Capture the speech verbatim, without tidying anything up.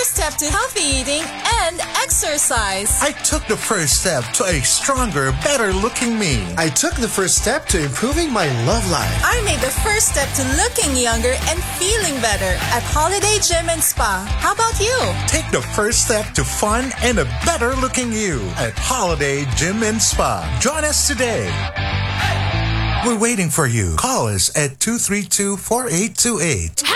first step to healthy eating and exercise. I took the first step to a stronger, better-looking me. I took the first step to improving my love life. I made the first step to looking younger and feeling better at Holiday Gym and Spa. How about you? Take the first step to fun and a better-looking you at Holiday Gym and Spa. Join us today. We're waiting for you. Call us at two three two, four eight two eight.